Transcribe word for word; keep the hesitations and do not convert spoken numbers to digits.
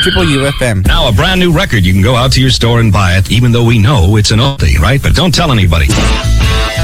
Triple U F M. Now, a brand new record. You can go out to your store and buy it, even though we know it's an oldie, right? But don't tell anybody.